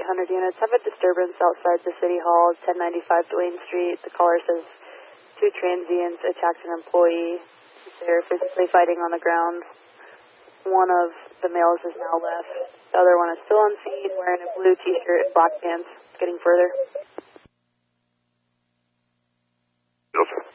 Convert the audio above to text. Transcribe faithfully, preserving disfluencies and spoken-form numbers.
eight hundred units. Have a disturbance outside the City Hall, ten ninety-five Duane Street. The caller says two transients attacked an employee. They're physically fighting on the ground. One of the males is now left. The other one is still on scene, wearing a blue t-shirt and black pants. Getting further. Okay.